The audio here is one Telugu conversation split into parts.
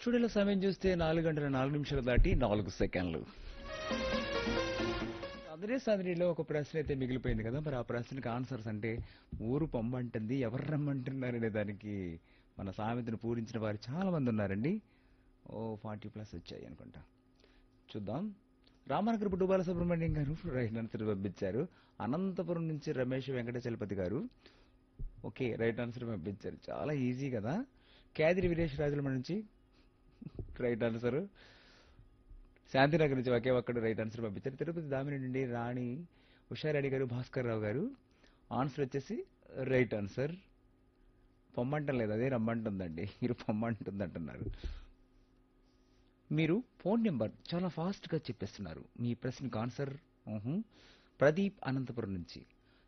స్టూడియోలో సమయం చూస్తే 4 గంటల 4 నిమిషాలు దాటి 4 సెకండ్లు. అదే సాదరిలో ఒక ప్రశ్న అయితే మిగిలిపోయింది కదా, మరి ఆ ప్రశ్నకి ఆన్సర్స్ అంటే ఊరు పొమ్మంటుంది ఎవరు రమ్మంటున్నారనే దానికి మన సామెతను పూరించిన వారు చాలా మంది ఉన్నారండి. ఓ 40+ వచ్చాయి అనుకుంటా. చూద్దాం. రామనగరపు డుబాల సుబ్రహ్మణ్యం గారు రైట్ ఆన్సర్ పంపించారు. అనంతపురం నుంచి రమేష్ వెంకటచలపతి గారు ఓకే రైట్ ఆన్సర్ పంపించారు. చాలా ఈజీ కదా. కేదిరి వీరేష్ రాజుల నుంచి రైట్ ఆన్సర్. శాంతినగర్ నుంచి ఒకే ఒక్కడు రైట్ ఆన్సర్ పంపించారు. తిరుపతి దామిని నుండి రాణి ఉషారెడ్డి గారు భాస్కర్ రావు గారు ఆన్సర్ వచ్చేసి రైట్ ఆన్సర్. పొమ్మంటం లేదు, అదే రమ్మంటుందండి. మీరు పొమ్మంటుంది అంటున్నారు. మీరు ఫోన్ నెంబర్ చాలా ఫాస్ట్గా చెప్పేస్తున్నారు. మీ ప్రశ్నకు ఆన్సర్ ప్రదీప్ అనంతపురం నుంచి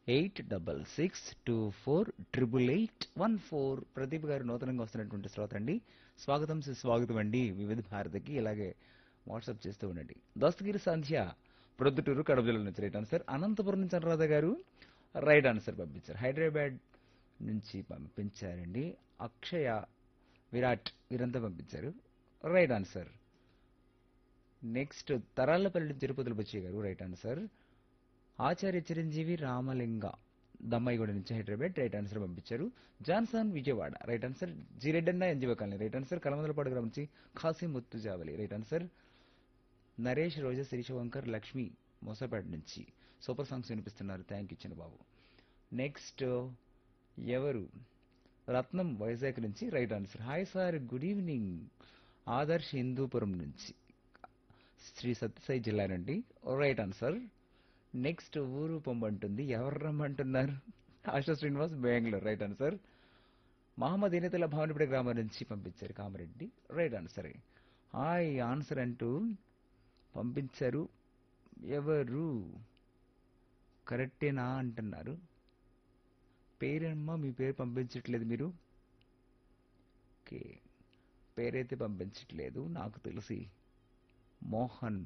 8662488814. ప్రదీప్ గారు నూతనంగా వస్తున్నటువంటి శ్రోత అండి. స్వాగతం సుస్వాగతం అండి వివిధ భారతికి. ఇలాగే వాట్సాప్ చేస్తూ ఉండండి. దస్తగిరి సంధ్య ప్రొద్దుటూరు కడప జిల్లా నుంచి రైట్ ఆన్సర్. అనంతపురం నుంచి అనురాధ గారు రైట్ ఆన్సర్ పంపించారు. హైదరాబాద్ నుంచి పంపించారండి. అక్షయ విరాట్ వీరంతా పంపించారు రైట్ ఆన్సర్. నెక్స్ట్ తరాళ్లపల్లి తిరుపతిలో బచ్చయ్య గారు రైట్ ఆన్సర్. ఆచార్య చిరంజీవి రామలింగ దమ్మాయిగూడ నుంచి హైదరాబాద్ రైట్ ఆన్సర్ పంపించారు. Johnson Vijayawada right answer. జిరెడ్డన్న NGO colony right answer. Kalamandalapadu గ్రామం నుంచి ఖాసిం ముత్తుజావలి రైట్ ఆన్సర్. నరేష్ రోజా శిరీషవంకర్ లక్ష్మి మోసపేట నుంచి సూపర్ సాంగ్స్ వినిపిస్తున్నారు. థ్యాంక్ యూ చిన్న బాబు. నెక్స్ట్ ఎవరు రత్నం వైజాగ్ నుంచి right answer. Hi sir good evening. Adarsh Hindupuram నుంచి శ్రీ సత్యసాయి జిల్లా నుండి రైట్ ఆన్సర్. నెక్స్ట్ ఊరు పొమ్మంటుంది ఎవరు రమ్మంటున్నారు. ASHA Srinivas Bengaluru right answer. మహమ్మద్ ఇనతల భావనపేట గ్రామం నుంచి పంపించారు Kamareddy right answer. Hi answer అంటూ పంపించారు. ఎవరు కరెక్టేనా అంటున్నారు. పేరమ్మా మీ పేరు పంపించట్లేదు మీరు. ఓకే పేరైతే పంపించట్లేదు నాకు తెలిసి. మోహన్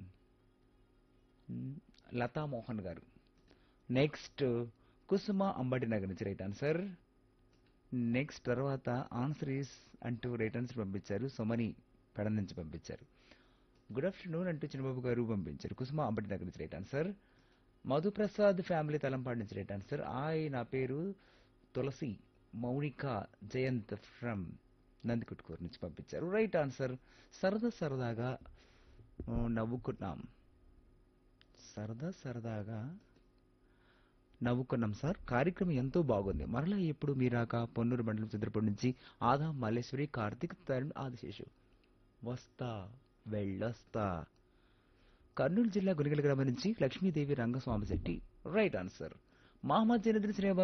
లతా మోహన్ గారు. నెక్స్ట్ కుసుమ అంబటి నగర్ నుంచి రైట్ ఆన్సర్. నెక్స్ట్ తర్వాత ఆన్సర్ ఈస్ అంటూ రైట్ ఆన్సర్ పంపించారు. సుమని పెడ నుంచి పంపించారు. గుడ్ ఆఫ్టర్నూన్ అంటూ చిన్నబాబు గారు పంపించారు. కుసుమ అంబటి నగర్ నుంచి right answer. Madhu Prasad family Talampadu నుంచి రైట్ ఆన్సర్. నా పేరు తులసి మౌనిక జయంత్ ఫ్రమ్ నందికొట్కూరు నుంచి పంపించారు రైట్ ఆన్సర్. సరదాగా నవ్వుకున్నాం. సరదాగా నవ్వుకున్నాం సార్. కార్యక్రమం ఎంతో బాగుంది. మరలా ఎప్పుడు మీరాక పొన్నూరు మండలం చంద్రపూడి నుంచి ఆదా మల్లేశ్వరి కార్తీక్ తరుణ్ ఆదిశేషు వస్తా వెళ్ళొస్తా. కర్నూలు జిల్లా గునిగల గ్రామం నుంచి లక్ష్మీదేవి రంగస్వామి శెట్టి రైట్ ఆన్సర్. మహమ్మద్ జనదిన్ శ్రేయ